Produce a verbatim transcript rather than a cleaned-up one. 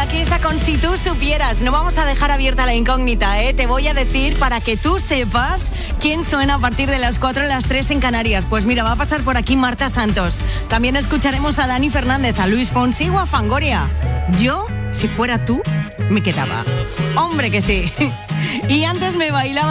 aquí está con Si tú supieras. No vamos a dejar abierta la incógnita, ¿eh? Te voy a decir para que tú sepas quién suena a partir de las cuatro a las tres en Canarias. Pues mira, va a pasar por aquí Marta Santos. También escucharemos a Dani Fernández, a Luis Fonsi o a Fangoria. Yo, si fuera tú, me quedaba. Hombre que sí. Y antes me bailaba